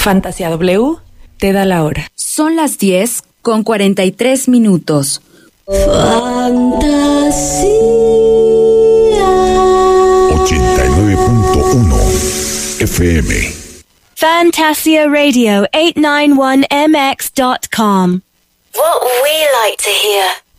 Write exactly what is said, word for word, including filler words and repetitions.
Fantasía W te da la hora. Son las diez con cuarenta y tres minutos. Fantasía ochenta y nueve punto uno F M. Fantasia Radio eight ninety-one M X dot com. What we like to hear.